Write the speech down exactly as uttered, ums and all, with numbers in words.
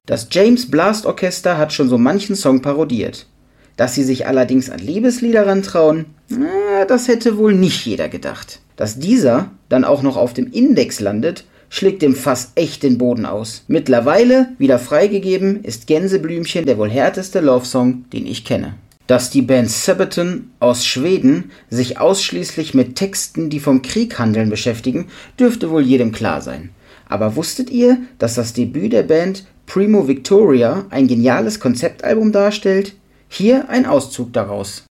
Das James Blast Orchester hat schon so manchen Song parodiert. Dass sie sich allerdings an Liebeslieder rantrauen, na, das hätte wohl nicht jeder gedacht. Dass dieser dann auch noch auf dem Index landet, schlägt dem Fass echt den Boden aus. Mittlerweile, wieder freigegeben, ist Gänseblümchen der wohl härteste Love-Song, den ich kenne. Dass die Band Sabaton aus Schweden sich ausschließlich mit Texten, die vom Krieg handeln, beschäftigen, dürfte wohl jedem klar sein. Aber wusstet ihr, dass das Debüt der Band Primo Victoria ein geniales Konzeptalbum darstellt? Hier ein Auszug daraus.